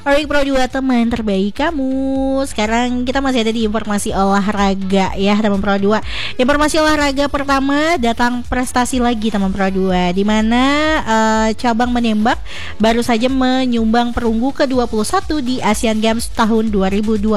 Alright Pro 2 teman terbaik kamu. Sekarang kita masih ada di informasi olahraga ya teman Pro 2. Informasi olahraga pertama datang prestasi lagi teman Pro 2, di mana cabang menembak baru saja menyumbang perunggu ke-21 di Asian Games tahun 2026.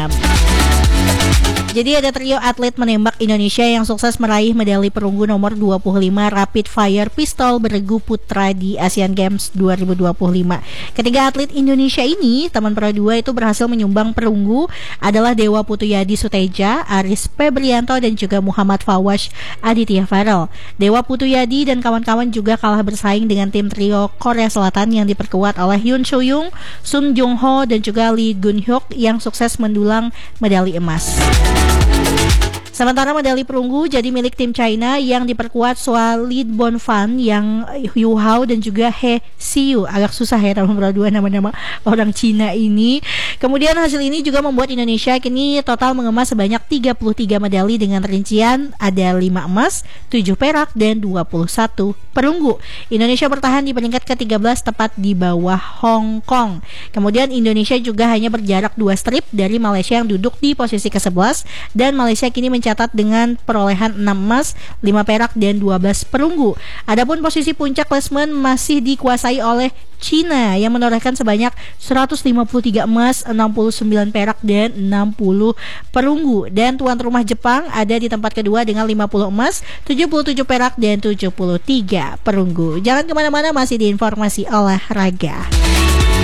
Jadi ada trio atlet menembak Indonesia yang sukses meraih medali perunggu nomor 25 Rapid Fire Pistol beregu putra di Asian Games 2025. Ketiga atlet Indonesia ini, teman Pro 2 itu berhasil menyumbang perunggu adalah Dewa Putuyadi Suteja, Aris Febrianto dan juga Muhammad Fawash Aditya Farel. Dewa Putuyadi dan kawan-kawan juga kalah bersaing dengan tim trio Korea Selatan yang diperkuat oleh Yoon Soo-young, Sung Jong-ho dan juga Lee Gun-hyuk yang sukses mendulang medali emas. Sementara medali perunggu jadi milik tim China yang diperkuat Solid Bonfan, yang Yu Hao dan juga He Xiu. Agak susah ya teman Pro 2 nama-nama orang Cina ini. Kemudian hasil ini juga membuat Indonesia kini total mengemas sebanyak 33 medali dengan rincian ada 5 emas, 7 perak dan 21 perunggu. Indonesia bertahan di peringkat ke-13 tepat di bawah Hong Kong. Kemudian Indonesia juga hanya berjarak 2 strip dari Malaysia yang duduk di posisi ke-11, dan Malaysia kini mencatat dengan perolehan 6 emas, 5 perak dan 12 perunggu. Adapun posisi puncak klasemen masih dikuasai oleh Cina yang menorehkan sebanyak 153 emas, 69 perak dan 60 perunggu. Dan tuan rumah Jepang ada di tempat kedua dengan 50 emas, 77 perak dan 73 perunggu. Jangan kemana-mana, masih di informasi olahraga.